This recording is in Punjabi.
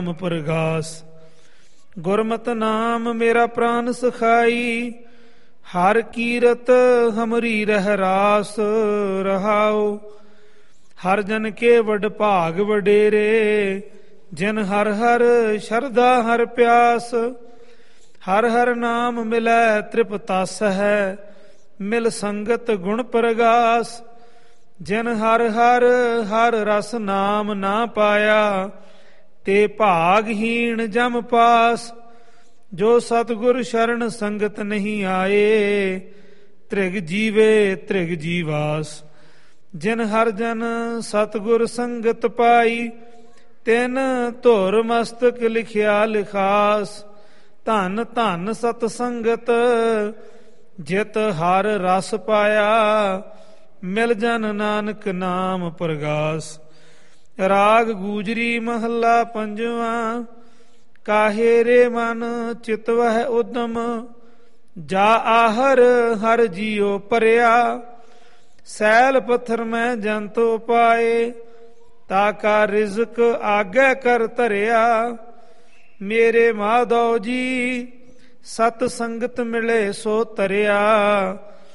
ਪ੍ਰਗਾਸ। ਗੁਰਮਤਿ ਨਾਮ ਮੇਰਾ ਪ੍ਰਾਨ ਸਖਾਈ, ਹਰ ਕੀਰਤ ਹਮਰੀ ਰਹਿ ਰਾਸ ਰਹਾਉ। ਹਰ ਜਨ ਕੇ ਵਡ ਭਾਗ ਵਡੇਰੇ, ਜਿਨ ਹਰ ਹਰ ਸ਼ਰਧਾ ਹਰ ਪਿਆਸ। ਹਰ ਹਰ ਨਾਮ ਮਿਲੈ ਤ੍ਰਿਪਤਸ ਹੈ, ਮਿਲ ਸੰਗਤ ਗੁਣ ਪ੍ਰਗਾਸ। ਜਿਨ ਹਰ ਹਰ ਹਰ ਰਸ ਨਾਮ ਨਾ ਪਾਇਆ, ਤੇ ਭਾਗਹੀਣ ਜਮ ਪਾਸ। ਜੋ ਸਤਿਗੁਰ ਸ਼ਰਨ ਸੰਗਤ ਨਹੀਂ ਆਏ, ਤ੍ਰਿਗ ਜੀਵੇ ਤ੍ਰਿਗ ਜੀਵਾਸ। ਜਿਨ ਹਰ ਜਨ ਸਤਿਗੁਰ ਸੰਗਤ ਪਾਈ, ਤਿਨ ਧੁਰ ਮਸਤਕ ਲਿਖਿਆ ਲਿਖਾਸ। ਧਨ ਧਨ ਸਤ ਸੰਗਤ, ਜਿਤ ਹਰ ਰਸ ਪਾਇਆ, ਮਿਲ ਜਨ ਨਾਨਕ ਨਾਮ ਪ੍ਰਗਾਸ। ਰਾਗ ਗੂਜਰੀ ਮਹੱਲਾ ਪੰਜਵਾਂ। ਕਾਹੇ ਰੇ ਮਨ ਚਿਤਵਹਿ ਉਦਮ, ਜਾ ਆਹਰ ਹਰ ਜੀਉ ਪਰਿਆ। ਸੈਲ ਪੱਥਰ ਮੈਂ ਜੰਤੋ ਪਾਏ, ਤਾ ਕਾ ਰਿਜ਼ਕ ਆਗੇ ਕਰ ਧਰਿਆ। ਮੇਰੇ ਮਾਧੋ ਜੀ ਸਤ ਸੰਗਤ ਮਿਲੇ ਸੋ ਤਰਿਆ,